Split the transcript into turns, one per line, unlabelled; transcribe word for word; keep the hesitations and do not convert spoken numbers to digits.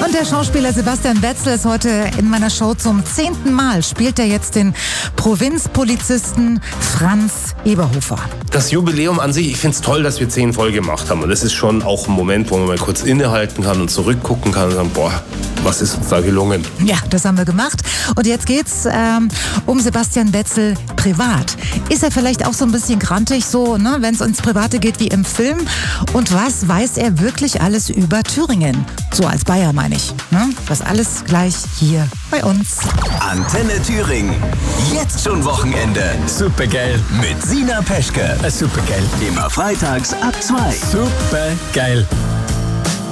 Und der Schauspieler Sebastian Wetzel ist heute in meiner Show zum zehnten Mal. Spielt er jetzt den Provinzpolizisten Franz Eberhofer.
Das Jubiläum an sich, ich finde es toll, dass wir zehn voll gemacht haben. Und das ist schon auch ein Moment, wo man mal kurz innehalten kann und zurückgucken kann und sagen, boah, was ist uns da gelungen?
Ja, das haben wir gemacht. Und jetzt geht's ähm, um Sebastian Wetzel privat. Ist er vielleicht auch so ein bisschen grantig, so, ne, wenn es ins Private geht wie im Film? Und was weiß er wirklich alles über Thüringen? So als Bayer meine ich. Ne? Das alles gleich hier bei uns.
Antenne Thüringen. Jetzt schon Wochenende.
Supergeil.
Mit Sina Peschke.
Supergeil.
Immer freitags ab zwei.
Supergeil.